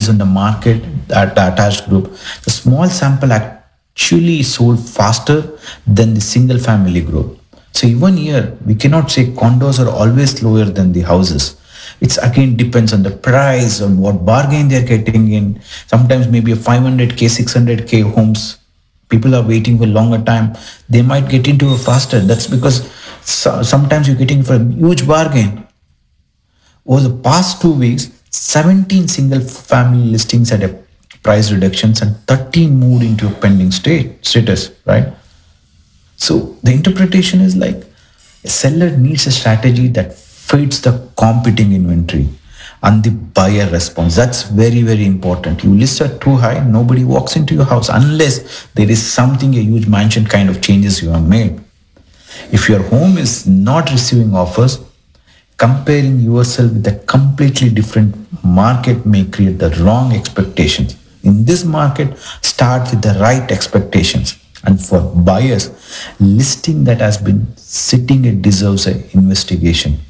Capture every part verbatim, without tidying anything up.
on the market, that the attached group, the small sample actually sold faster than the single family group. So even here, we cannot say condos are always lower than the houses. It's again depends on the price, on what bargain they're getting in. Sometimes maybe a five hundred k, six hundred k homes, people are waiting for a longer time. They might get into it faster. That's because so, sometimes you're getting for a huge bargain. Over the past two weeks, seventeen single family listings had a price reductions and thirteen moved into a pending state status, right? So the interpretation is like a seller needs a strategy that fits the competing inventory and the buyer response. That's very, very important. You list it too high, nobody walks into your house unless there is something, a huge mansion kind of changes you have made. If your home is not receiving offers, comparing yourself with a completely different market may create the wrong expectations. In this market, start with the right expectations. And for buyers, listing that has been sitting, it deserves an investigation.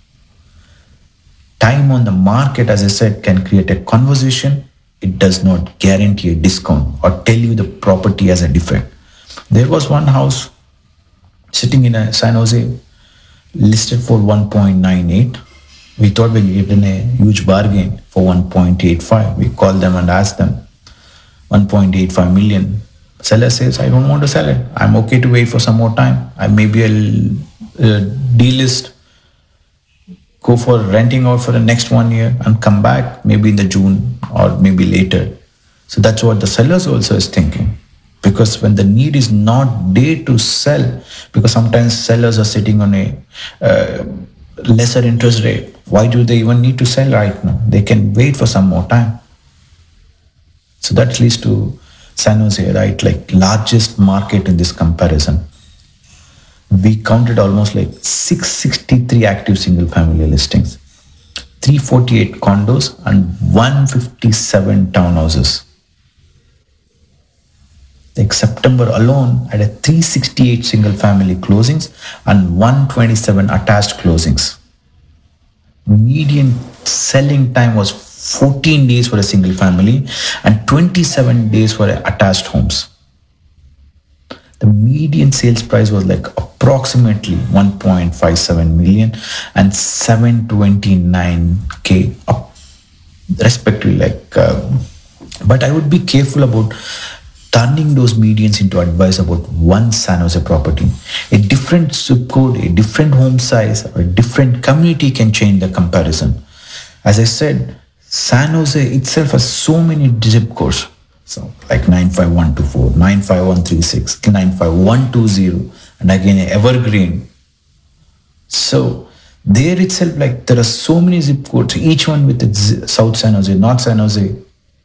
Time on the market, as I said, can create a conversation. It does not guarantee a discount or tell you the property has a defect. There was one house sitting in a San Jose, listed for one point nine eight. We thought we gave them a huge bargain for one point eight five. We called them and asked them one point eight five million. Seller says, I don't want to sell it. I'm okay to wait for some more time. I maybe I'll uh, delist, go for renting out for the next one year and come back maybe in the June or maybe later. So that's what the sellers also is thinking. Because when the need is not there to sell, because sometimes sellers are sitting on a uh, lesser interest rate. Why do they even need to sell right now? They can wait for some more time. So that leads to San Jose, right? Like largest market in this comparison. We counted almost like six sixty-three active single family listings, three forty-eight condos and one fifty-seven townhouses. Like September alone had a three sixty-eight single family closings and one twenty-seven attached closings. Median selling time was fourteen days for a single family and twenty-seven days for attached homes. The median sales price was like approximately one point five seven million and seven twenty-nine K up respectively. Like, uh, but I would be careful about turning those medians into advice about one San Jose property. A different zip code, a different home size, or a different community can change the comparison. As I said, San Jose itself has so many zip codes. So like nine five one two four, nine five one three six, nine five one two zero, and again Evergreen. So there itself, like there are so many zip codes, each one with its South San Jose, North San Jose.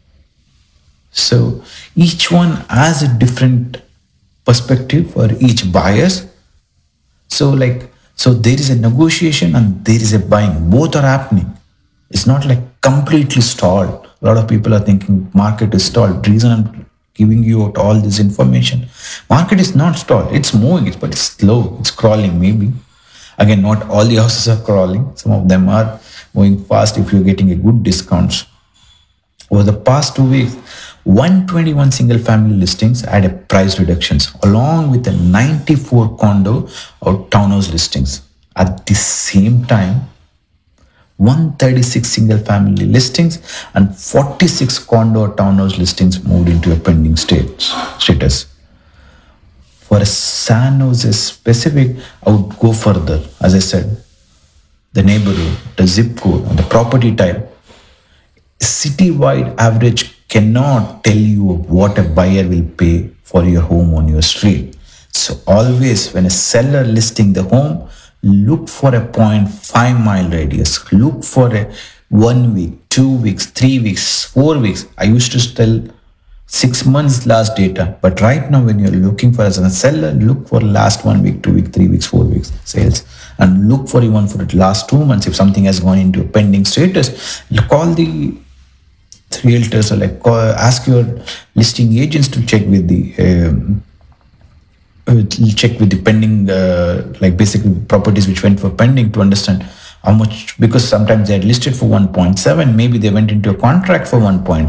So each one has a different perspective for each buyers. So like, so there is a negotiation and there is a buying. Both are happening. It's not like completely stalled. A lot of people are thinking market is stalled. The reason I'm giving you out all this information, market is not stalled. It's moving, but it's slow. It's crawling maybe. Again, not all the houses are crawling. Some of them are moving fast if you're getting a good discounts. Over the past two weeks, one hundred twenty-one single family listings had a price reductions along with the ninety-four condo or townhouse listings. At the same time, one hundred thirty-six single family listings and forty-six condo or townhouse listings moved into a pending state status. For a San Jose specific, I would go further. As I said, the neighborhood, the zip code, and the property type. Citywide average cannot tell you what a buyer will pay for your home on your street. So always when a seller listing the home, look for a zero point five mile radius. Look for a one week, two weeks, three weeks, four weeks. I used to tell six months last data, but right now when you're looking for as a seller, look for last one week, two weeks, three weeks, four weeks sales, and look for even for the last two months. If something has gone into a pending status, call the realtors or like call, ask your listing agents to check with the um, check with the pending uh, like basically properties which went for pending to understand how much, because sometimes they are listed for one point seven, maybe they went into a contract for one point